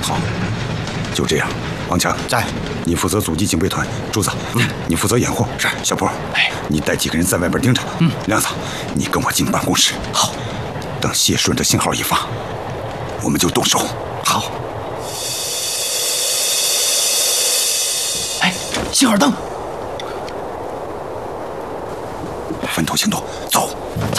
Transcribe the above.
好，就这样。王强在， 你负责阻击警备团。柱子，你负责掩护。 是。 小波，你带几个人在外边盯着。亮子，你跟我进办公室。 好。 等谢顺的信号一发，我们就动手。 好。信号灯， 分头行动，走。